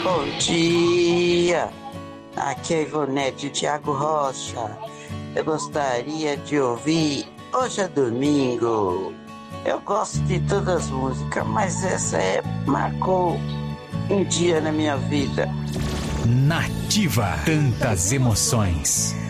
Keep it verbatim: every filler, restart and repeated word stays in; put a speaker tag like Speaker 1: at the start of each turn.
Speaker 1: Bom dia, aqui é Ivonete Thiago Rocha. Eu gostaria de ouvir Hoje é Domingo. Eu gosto de todas as músicas, mas essa é, marcou um dia na minha vida.
Speaker 2: Nativa, tantas emoções.